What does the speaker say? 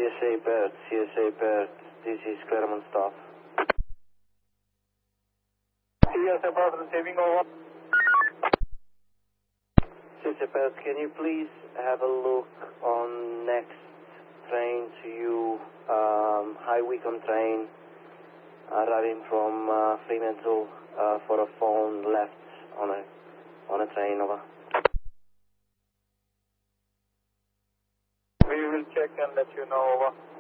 CSA Perth, this is Claremont staff. CSA Perth receiving over. CSA Perth, can you please have a look on next train to you, High Wycombe train, arriving from Fremantle for a phone left on a train, over. We will check and let you know, over.